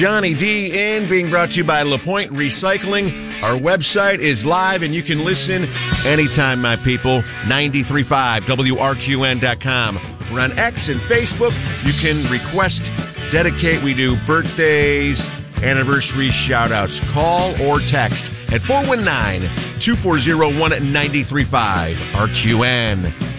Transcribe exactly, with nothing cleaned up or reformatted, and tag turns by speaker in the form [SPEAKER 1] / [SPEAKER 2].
[SPEAKER 1] Johnny D in, being brought to you by LaPointe Recycling. Our website is live, and you can listen anytime, my people. nine three five W R Q N dot com. We're on X and Facebook. You can request, dedicate. We do birthdays, anniversary shout-outs. Call or text at four one nine, two four zero, one nine three five. R Q N.